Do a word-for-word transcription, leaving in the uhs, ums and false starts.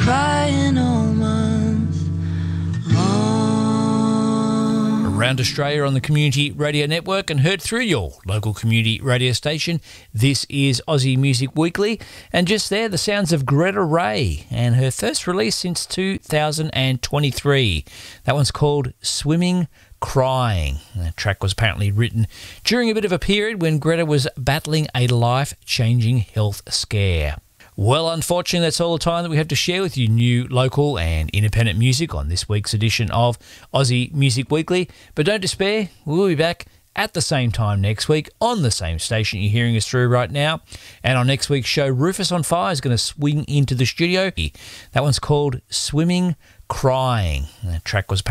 crying all month long. Around Australia on the Community Radio Network and heard through your local community radio station. This is Aussie Music Weekly, and just there the sounds of Greta Ray and her first release since two thousand twenty-three. That one's called Swimming Crying. The track was apparently written during a bit of a period when Greta was battling a life-changing health scare. Well, unfortunately, that's all the time that we have to share with you new, local and independent music on this week's edition of Aussie Music Weekly. But don't despair, we'll be back at the same time next week on the same station you're hearing us through right now. And on next week's show, Rufus on Fire is going to swing into the studio. That one's called Swimming Crying. The track was